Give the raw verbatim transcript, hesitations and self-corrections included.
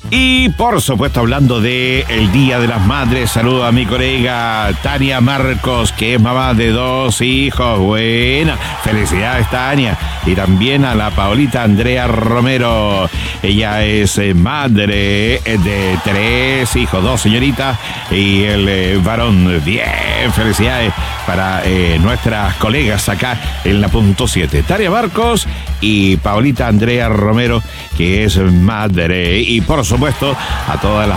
Y por supuesto, hablando de el Día de las Madres, saludo a mi colega Tania Marcos, que es mamá de dos hijos. Buena, felicidades, Tania. Y también a la Paulita Andrea Romero. Ella es eh, madre de tres hijos, dos señoritas y el eh, varón. Bien, felicidades para eh, nuestras colegas acá en la punto siete. Tania Marcos y Paulita Andrea Romero, que es madre. Y por supuesto, a todas las